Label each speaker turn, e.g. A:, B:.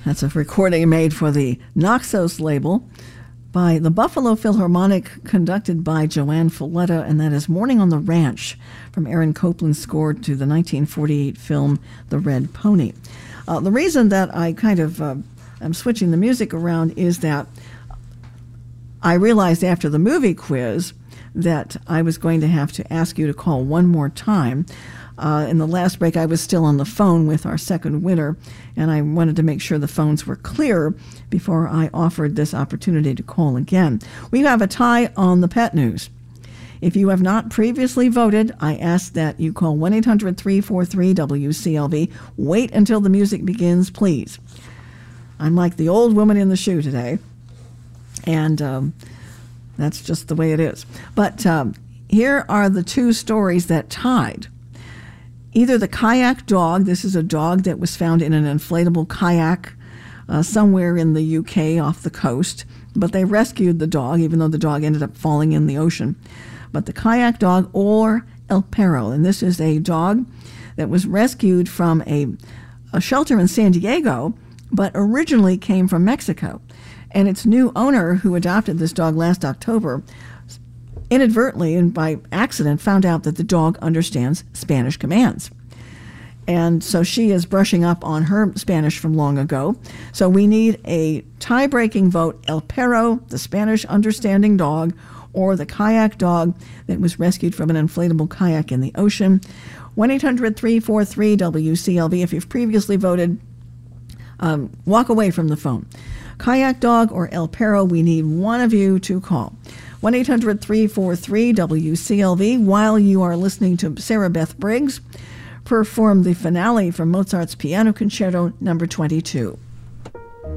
A: That's a recording made for the Naxos label by the Buffalo Philharmonic, conducted by Joanne Folletta, and that is Morning on the Ranch from Aaron Copland's score to the 1948 film The Red Pony. The reason that I kind of am switching the music around is that I realized after the movie quiz that I was going to have to ask you to call one more time. In the last break, I was still on the phone with our second winner, and I wanted to make sure the phones were clear before I offered this opportunity to call again. We have a tie on the pet news. If you have not previously voted, I ask that you call 1-800-343-WCLV. Wait until the music begins, please. I'm like the old woman in the shoe today, and that's just the way it is. But here are the two stories that tied. Either the kayak dog, this is a dog that was found in an inflatable kayak somewhere in the UK off the coast, but they rescued the dog, even though the dog ended up falling in the ocean. But the kayak dog, or El Perro, and this is a dog that was rescued from a shelter in San Diego, but originally came from Mexico. And its new owner, who adopted this dog last October, inadvertently and by accident found out that the dog understands Spanish commands. And so she is brushing up on her Spanish from long ago. So we need a tie-breaking vote: El Perro, the Spanish understanding dog, or the kayak dog that was rescued from an inflatable kayak in the ocean. 1-800-343-WCLV. If you've previously voted, walk away from the phone. Kayak dog or El Perro, we need one of you to call. 1-800-343-WCLV. While you are listening to Sarah Beth Briggs perform the finale from Mozart's Piano Concerto No. 22.